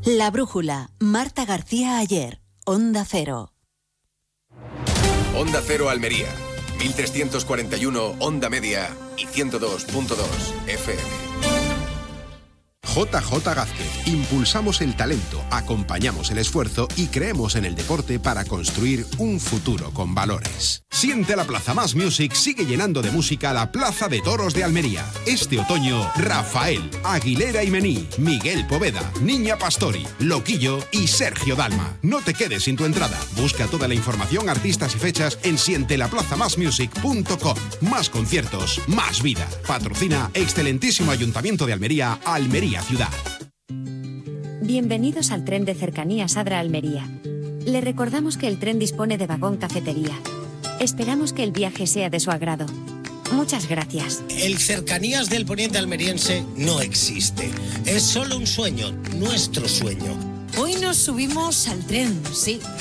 La Brújula, Marta García Ayer, Onda Cero. Onda Cero Almería, 1341 Onda Media y 102.2 FM. JJ Gázquez. Impulsamos el talento, acompañamos el esfuerzo y creemos en el deporte para construir un futuro con valores. Siente la Plaza Más Music sigue llenando de música la Plaza de Toros de Almería. Este otoño, Rafael, Aguilera y Mení, Miguel Poveda, Niña Pastori, Loquillo y Sergio Dalma. No te quedes sin tu entrada. Busca toda la información, artistas y fechas en sientelaplazamasmusic.com. Más conciertos, más vida. Patrocina excelentísimo Ayuntamiento de Almería, Almería Ciudad. Bienvenidos al tren de cercanías Adra-Almería. Le recordamos que el tren dispone de vagón cafetería. Esperamos que el viaje sea de su agrado. Muchas gracias. El Cercanías del Poniente almeriense no existe. Es solo un sueño, nuestro sueño. Hoy nos subimos al tren, sí.